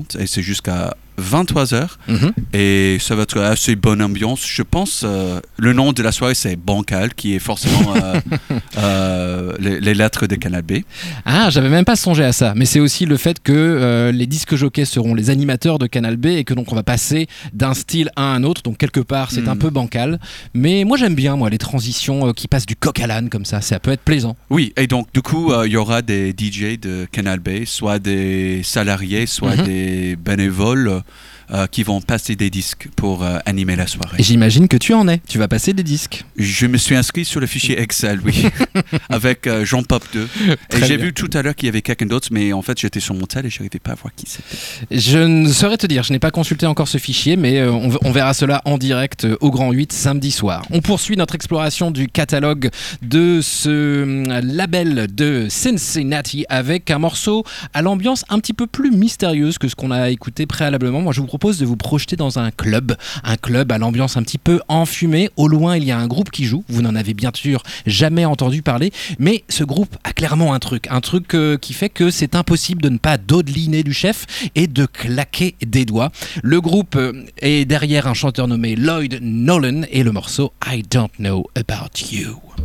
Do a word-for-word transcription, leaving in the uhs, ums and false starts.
trente et c'est jusqu'à vingt-trois heures Mm-hmm. et ça va être assez bonne ambiance. Je pense euh, le nom de la soirée c'est Bancal qui est forcément euh, euh, les, les lettres de Canal B. Ah, j'avais même pas songé à ça, mais c'est aussi le fait que euh, les disques jockeys seront les animateurs de Canal B et que donc on va passer d'un style à un autre, donc quelque part c'est Mm. un peu bancal, mais moi j'aime bien moi les transitions euh, qui passent du coq à l'âne comme ça, ça peut être plaisant. Oui, et donc du coup il euh, y aura des D J de Canal B, soit des salariés, soit Mhm. des bénévoles euh, qui vont passer des disques pour euh, animer la soirée. Et j'imagine que tu en es, tu vas passer des disques. Je me suis inscrit sur le fichier Excel, oui, avec euh, Jean Pop deux. Et Très j'ai bien. vu tout à l'heure qu'il y avait quelqu'un d'autre, mais en fait j'étais sur mon tel et je n'arrivais pas à voir qui c'était. Je ne saurais te dire, je n'ai pas consulté encore ce fichier, mais euh, on, on verra cela en direct euh, au Grand huit samedi soir. On poursuit notre exploration du catalogue de ce euh, label de Cincinnati avec un morceau à l'ambiance un petit peu plus mystérieuse que ce qu'on a écouté préalablement. Moi, je vous propose de vous projeter dans un club, un club à l'ambiance un petit peu enfumée. Au loin, il y a un groupe qui joue. Vous n'en avez bien sûr jamais entendu parler, mais ce groupe a clairement un truc, un truc euh, qui fait que c'est impossible de ne pas dodeliner du chef et de claquer des doigts. Le groupe euh, est derrière un chanteur nommé Lloyd Nolan et le morceau I Don't Know About You.